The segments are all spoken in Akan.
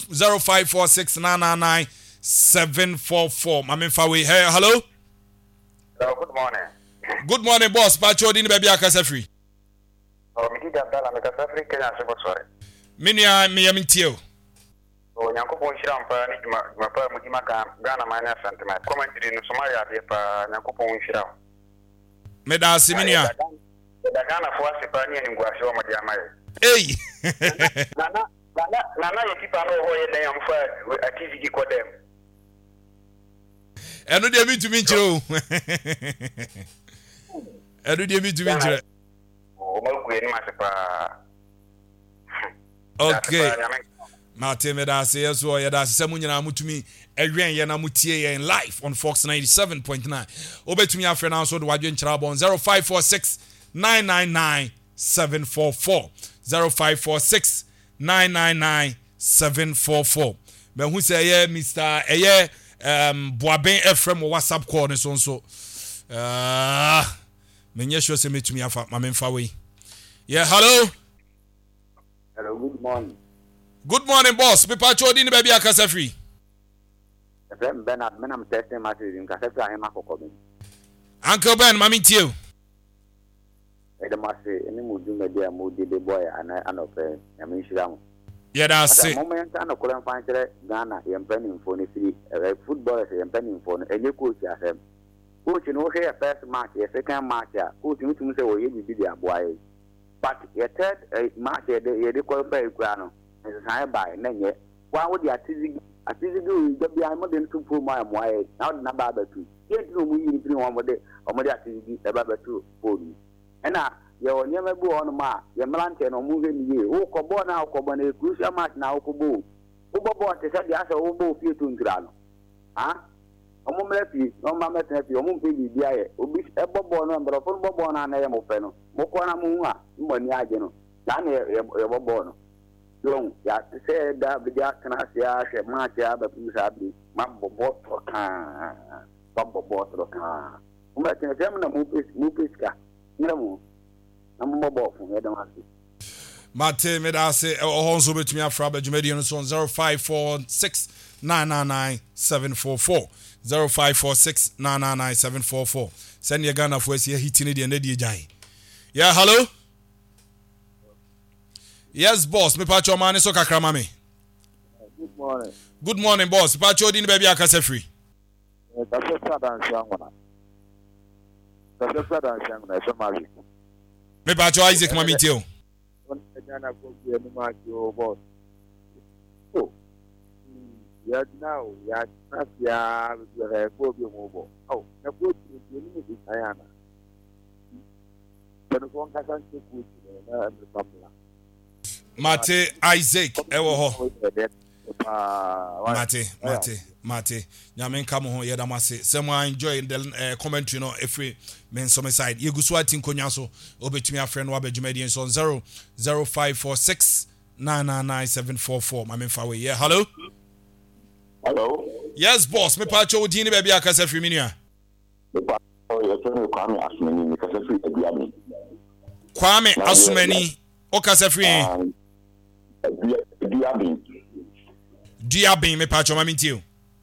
0546999744. Mami Fawe. Hey, hello. Good morning. Good morning, boss. Pacho di ni baby akasa free. Mi di Abdallah me kasa free Kenya se sorry. Minia mi yamintie. Nyankopon hira mpa ni ma pa mu di maka Ghana mania sentiment. Commentary no Somalia de pa Nyankopon hira. Me da asiminia. Da Ghana fo asepa ni ngwase o madi amaye. Hey. Nana yekipa no ho ye den amfa activity ko dem. Eno de mi tumi nchire o. Eno de mi tumi nchire. O ma ku ni masepa. Okay. Mate me da se yeso ye da se munyina mutumi ehwen ye na mutie ye in live on Fox 97.9. Obetumi afre na so do wadwe nchira bon 0546999744 0546999744. Me hu se ye Mr. Eye Boaben FM WhatsApp call ne so menye sure se metumi afa ma memfa we. Yeah, hello. Hello, good morning. Good morning, boss. Me pacho di ni baby akasa free. Bernard, I'm testing my season. Kasa I am akokobi. Uncle Ben, mami tio. Edamase, any mudu media mudi the boy and ope. I mean, Shram. Yeah, that's it. Moment and a column find Ghana, I am penning for the football, I am penning for a new coach. I have coach in okay, first match, a second match, coach to say, oh, you did your boy. But a third match, you qualify Grano. As I buy, Nanya. Why would you do? Be I modern to pull my way out Nababa too. Yet, we one more day, or more activity, the Baba too, for me. And now, you never go on ma, your Melanton or moving ye, who cobo now, Cobon, a crucial match now, Cobo. Who bought the Sadia Obo few to Grano? Ah? A moment, no mamma, your moon baby, dear, Obish, a bobo number of football on an amo feno, Mokona Mua, Moniageno, Daniel, a bobono. Long, ya say that the Jackanasia, Matia, but you have the Mambo bottle can, Bumbo bottle can. Umberton, Mupiska, no, I'm mobile from Edamasi. Mate, Medase, also between your Frabba Jumedian son 0546999744. 0546999744. Send your gun of West here hitting it and Eddie Jai. Yeah, hello? Yes, boss. Me pacho mani so kakra mami. Good morning. Good morning, boss. Pacho di ni baby akase free. That's Me pacho Isaac mami tio. Oh, yeah, now, yeah, yeah, go be mobile. Oh, the good is Diana. But one can't take good and the popular. Mate Isaac ewo ho. Mate. Nyamen kamo ho yedamase. Some enjoy the commentary no every men some side. Yegusu atin konya so obetumi afre no abedwumadi en so 0546999744. Mame fawe. Yeah, hello. Hello. Yes, boss. Me pacho odi ni baby akasa free minua. Kwame Asumani me kasa free Eduabi. Kwame Asumani o kasa free. Diabin me pacho mami tio.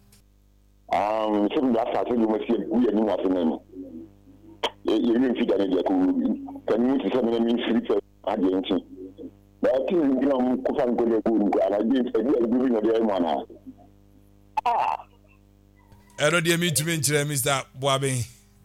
Some that I you must see we any what name. You didn't feed any can you to send me sleep at the engine. But I think you know Kufan go and I did a giving of the one. I don't dear me to mention Mr. Boabe.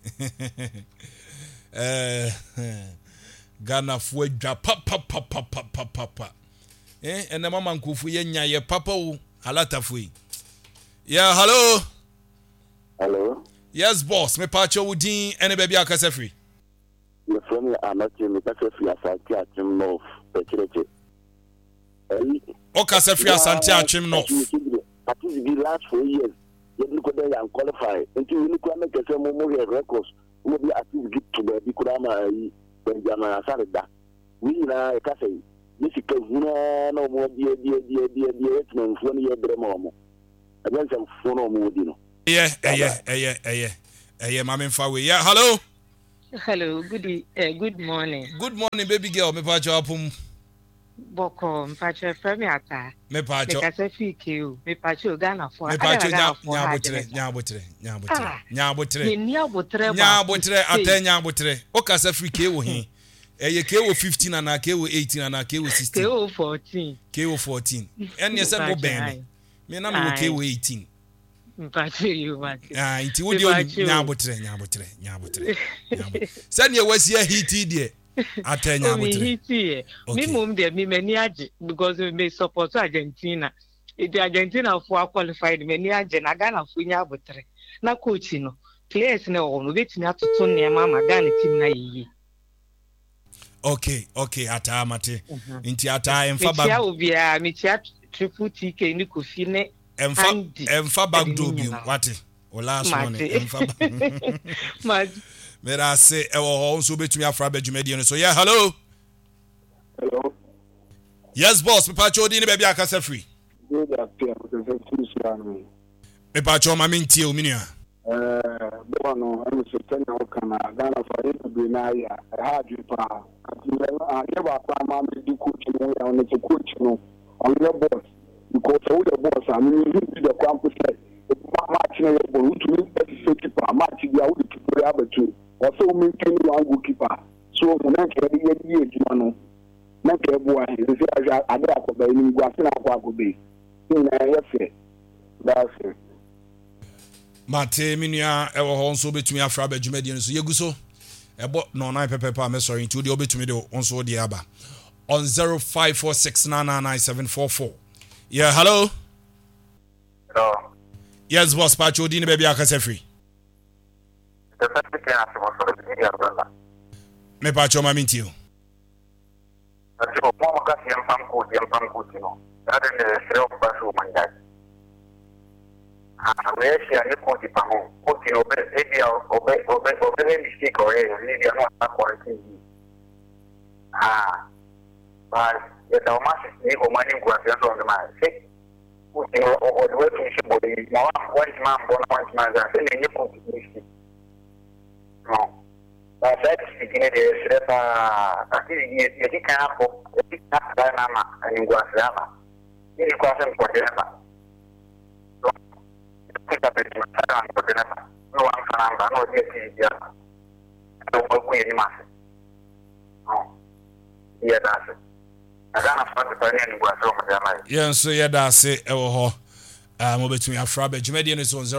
Ghana fueja papa. And the mama kufu yenya ye papa alata fui. Yeah, hello. Hello. Yes, boss. Me pacho udin any baby akase free. You from me are not me kasa free asante achim north pecheche. O kasa free asante achim north. At least the last 4 years you look there and qualify until you look make kasa mo records we be at least get to the kurama Benjamin Asarida. We na kasa Misika Vuna no more dear Etman for your drama. Against some phone modino. Yeah, Mammy Fawe. Yeah, hello. Hello, good morning. Good morning, baby girl. Me pacho apum. Boko, Mpacho, Femi Ata. Me pacho. Because I feel you, me Pacho Ghana for Me pacho nyabotre. Ye near Botre, Ate nyabotre. Okasa free ke wo hin. Eye ke wo 15 and ke wo 18 and ke wo 16. KO 14. KO 14. And yes mo ben. Me na me KO 18. Mpacho you want. Inti wo de nyabotre. Send your was here hiti de. Ate nyabotre. Me mum de me mani age because we may support Argentina. If the Argentina for qualified many age na Ghana for nyabotre. Na coach no. Players na ono betimi atoto nneema ma Ghana team na yi. Okay, ata amate. Inti ata emfa bag. Metia obia, metia triple TK ni Kofi ne. Emfa bag do bi wate. O last one emfa bag. Mad. Mera say e wo ho nso betumi afra ba dwumadi no so. Yeah, hello. Hello. Yes boss, me pacho di ni ba bia akasa free. Good afternoon. Me pacho ma mintie o minua. Bono I'm so tell you kana Ghana for it be na ya hard pa ya ba pa ma di coach no ya on the coach no on your boss because all the boss I mean you be the campus match no your boss to me keeper match dia wo to play abatu also maintain one goalkeeper so mo na ke ye ejuma no na ke bo a he say ada akoba ni gwa se na akobe na ya fe that's it. Mate minua ewo ho nso betumi afra ba dwumadi no so yegu so ebo no nine pepepa me sorry nti odi obetumi de onso de aba on 0546999744. Yeah, hello. Yes boss pacho di ne baby akase free. Me pacho ma minti o. Acho mo ka siam pam ko no. Ada ne sero ba so mangaj. Amesia ni konti paho konti obe mistake ore ni dia no quarantine but eta o mas ni o mani kwa ndo ndo ma se konti o do to shi body ma one man za se ni konti mistake no but that begin de sepa akiri ni ti kan hapo ti kan na ma ni kwa sama ni kwa sama kwa tena kita pergi masalah itu kenapa? Nuang sanamba, no dia dia. Itu aku ini masih. Oh, iya dah. Ada apa sebenarnya ni buat sama sama. Yeah, so yeah dah se ewo ho. Mo betumi afra ba dwumadi no so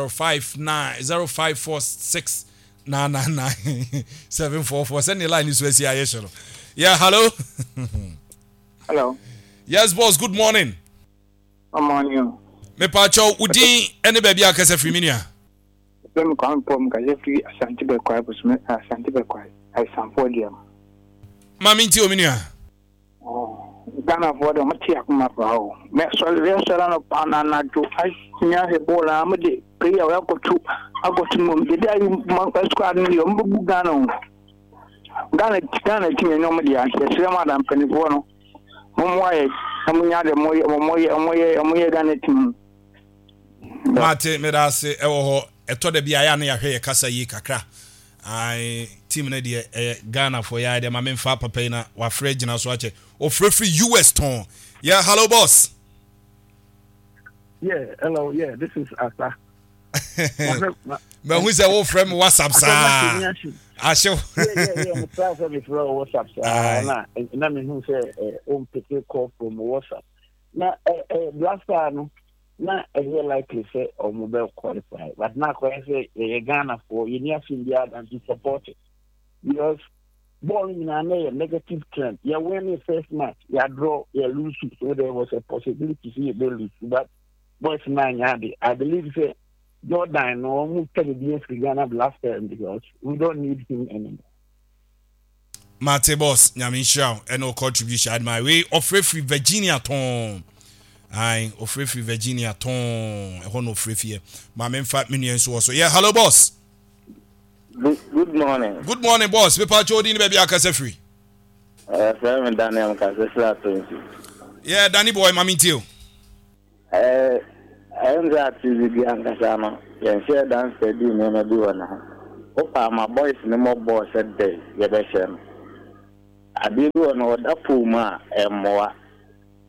0546999744. Send the line is where see ayesho. Yeah, hello. Hello. Yes boss, good morning. Good morning. Me pacho udi ene baby akase free minia. Them come from Gajefi Asante Bekwai Busme Asante Bekwai. I Sampodium. Mami nti o minia. Oh, Ghana for the Matia Kumapao. Me so restaurant of Panana to Nya Hebola Amade prayer I go to mum the day monk squad in the Umbu Ghana team no media and Madam Penifono. Mumway amunya de moye Ghana team. Mate medase ewo ho eto de bia ya na ya hwe kasa yi kakra. Ai team na de Ghana for ya de ma memfa papa na wa free na so ache. O free US ton. Yeah, hello boss. Yeah, hello. Yeah, this is Asa. Me who say wo frame WhatsApp sa. Asho. Yeah. Me try for me through WhatsApp sa. Na me who say pick a call from WhatsApp. Na last time na very likely say or mobile qualify, but now I say Ghana for you near India and to support it because ball in a negative trend. You win the first match, you draw, you lose, so there was a possibility to see a lose. But boys nine, I believe say Jordan or Mutali Ghana last time because we don't need him anymore. Mate boss, Nyamin Shao, and no contribution at my way of free Virginia Tom. I of free Virginia ton hono free my men 5 million so yeah, hello boss. Good morning. Good morning boss. Me pa chodi ni baby akase free. Friend Daniel Kasesla 20. Yeah, Danny boy mami tio. I am that to the Ankasama. Yan share dance do me do na. Opa my boys no more boss said day. Yebeshem. I did one or that puma and more.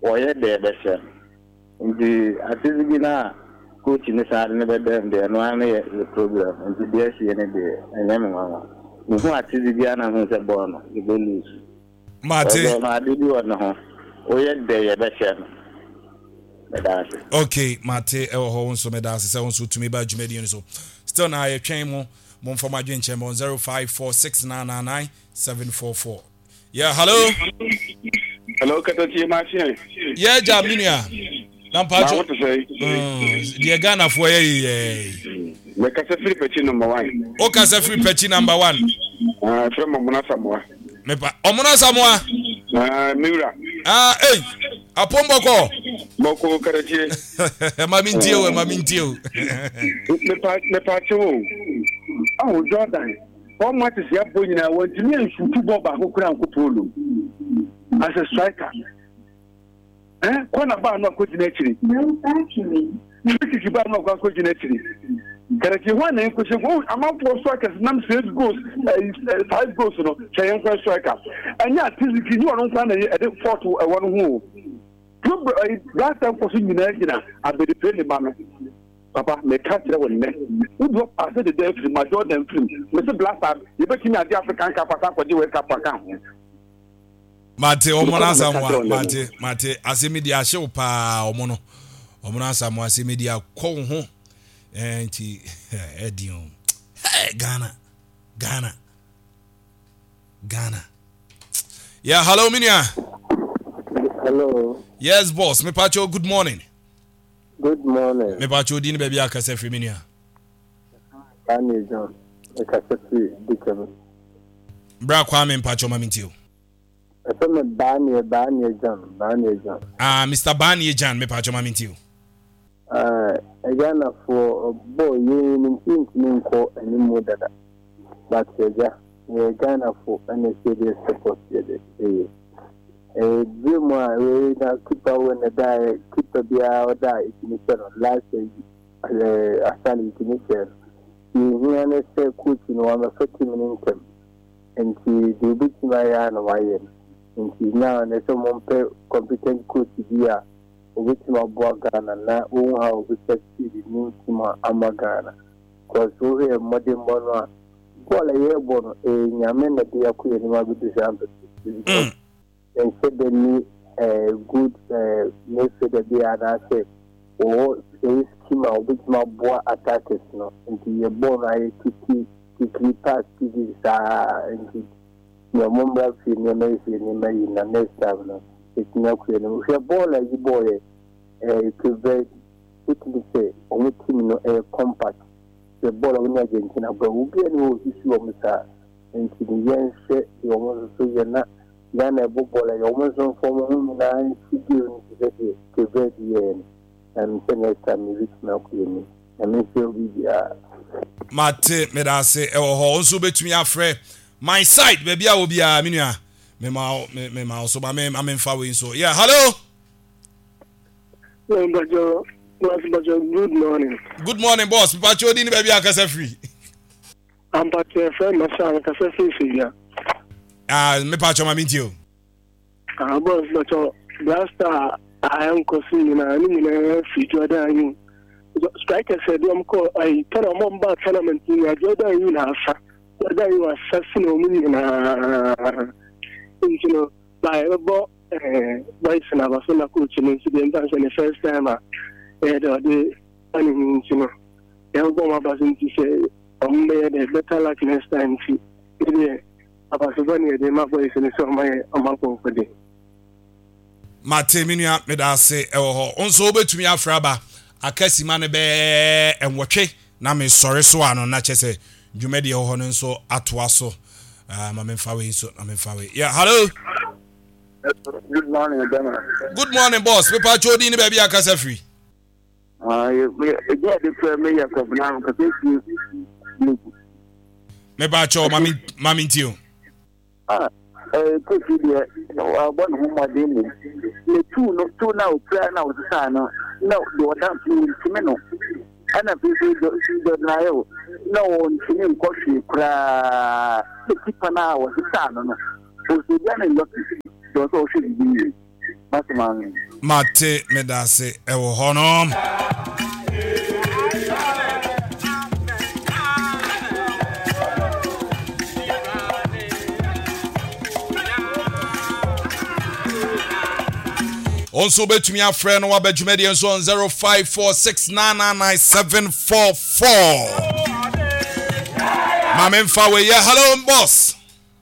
ɔyɛ deɛ bɛhyɛ nti atezi bi na coach ne saa ne bɛdɛm deɛ no ano yɛ the problem nti deɛ ahyia ne deɛ ɛnyɛ me nwanwa mehu atezi bi ana ho sɛ bɔɔ no yɛbɛlose Mate. no ade bi wɔ ne ho ɔyɛ deɛ yɛbɛhyɛ no medase Okay, Mate ewo ho nso medase sɛ nso tumi ba dwumadi no so still na ye twɛn mo mfam adwenkyɛm 0546999744. Yeah, hello. Hello, Katachi Machine. Yeah, Jaminua. Nampacho. What to say? The Ghana for ye. The Casa Free Pechi number 1. O Casa Free Pechi number 1. From Omona Samoa. Mepa. Omona Samoa. Mira. Hey. Apomboko. Boko Katachi. Mamintio. Mepacho. Oh, Jordan. How much is your boy now? Want to me shoot to Bob Polo as a striker? Corner bar not coaching actually. No, actually. You bar not coaching actually. Can I one name? Because I'm out for strikers, none 6 goals, 5 goals, you know, Cheyenne striker. And yeah, physically, you don't find a 4 to a 1 who. Last time for seeing I've been the banner. Papa, me catch that one. Who drop after the day from my Jordan film? Mr. Blaster, you bet me at the African Kappa for the wake up account. Mate, Omona Samoa, Mate, Asimidia show pa Omono. Omona Samoa, Asimidia, call home. And Edion. Hey, Ghana. Yeah, hello, Minia. Hello. Yes, boss. Me Pacho, good morning. Good morning. Me Pacho, dini baby akase free Minia. Bani John. Akase free dikeme. Bra Kwame Pacho mamintio. Ese me Bani John. Mr. Bani John, me Pacho mamintio. Ghana for boy you in ko any more dada. But Ghana for any serious support Bima we na keeper when die keeper bia or die it last asali it you hear say coach no am 40 minutes and the bit my na why and now na some competent coach bia which my boy Ghana na who how we succeed in team Amagana because we have modern one ball a year born nyame na dia ku ni ma bi champion and said they need good midfielder be an asset or a schema which my boy attackers no into your born I quickly pass to this and your mumble feel near in the next time no it's not clear no your ball like you boy prevent quickly say only team no a compact the ball of Argentina but we get no issue of Mr. and to the young set you almost so you're not Ghana football like almost on form na figure to the end and next time we reach now clearly and make sure we Mate me da say ho nso betumi afre my side baby a obi a menua me ma so ma me mfa we so yeah hello good morning boss pacho di ni baby akasa free I'm pacho friend my son akasa free ya me pacho ma mintio boss pacho blaster I am considering na ni na free Jordan you striker said I'm call I kind of mamba tournament in Jordan you na asa Jordan you assassin o mu na you know by about boys na baso na coach ni incident and the first time the you know they go my baso to say the better luck next time see Abasovani de my boys and so my amako for the Mate minua me da se ho onso obetumi afraba akasi ma ne be enwotwe na me sori so ano na chese dwumedi ho no nso atoa so ma me mfa we so na me mfa we yeah hello good morning Dana good morning boss me pa chodi ni baby akasa free you get the me ya ko na ko me ba cho mami ntio coach here one who my name the two now prayer now no the one to and a people the nayo no one to coach kra the keeper now was no so then look those should be Masman Mate medase ewo honom. Also betumi afre no wabadwumadi enso on 0546999744. Mamemfa we yeah, hello boss.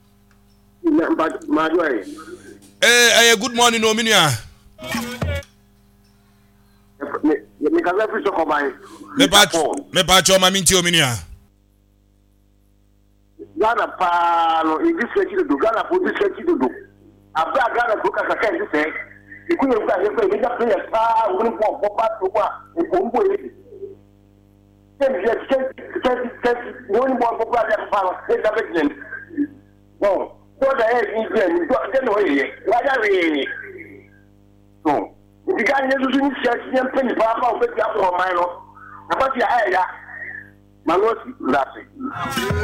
Hey, good morning no minua. Me kaza fi so komai. Me pa cho mami nti o minua. Gana pa no in this way do Gana for this way do. Abra Gana go ka ka ndi say. Ikunu gba ye pe meja players pa woni for pa to wa e ko mbo yi. Tem je woni mo ko gba ya pa no e da be gen. No, so da e ni gen do den o ye. Wa ja we ni. So, the guy needs to finish the penny papa of the apple of mine. About your area, Manosi, that's it.